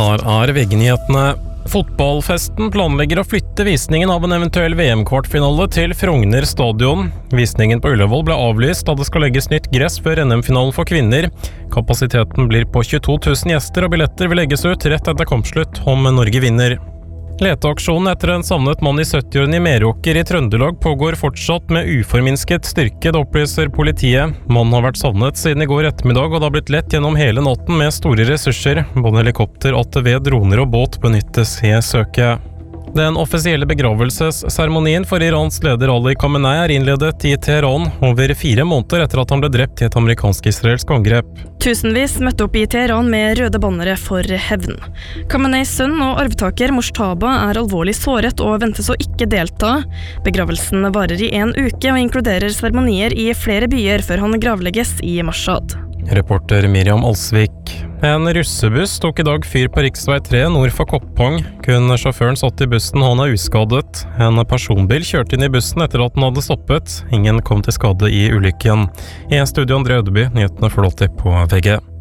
Her VG-nyhetene. Fotballfesten planlegger å flytte visningen av en eventuell VM-kvartfinale til Frogner stadion. Visningen på Ullevål ble avlyst da det skal legges nytt gress før NM-finalen for kvinner. Kapasiteten blir på 22 000 gjester, og billetter vil legges ut rett etter kampslutt om Norge vinner. Leteaksjonen etter en savnet mann i 70-årene i Meråker i Trøndelag pågår fortsatt med uforminsket styrke, det opplyser politiet. Mannen har vært savnet siden i går ettermiddag, og det har blitt lett gjennom hele natten med store ressurser. Både helikopter, ATV, droner og båt benyttes i søket. Den offisielle begravelsesseremonien for Irans leder Ali Khamenei er innledet i Teheran over 4 måneder etter at han ble drept i et amerikansk-israelsk angrep. Tusenvis møtte opp i Teheran med røde bannere for hevn. Khameneis sønn og arvtaker Moshtaba er alvorlig såret og ventes å ikke delta. Begravelsen varer i 1 uke og inkluderer seremonier i flere byer før han gravlegges i Mashhad. Reporter Miriam Alsvik. En russebuss tok i dag fyr på riksvei 3 nord for Koppang. Kun sjåføren satt i bussen, og han er uskadet. En personbil kjørte inn i bussen etter at den hadde stoppet. Ingen kom til skade i ulykken. I studio André Ødeby, nyhetene får du alltid på VG.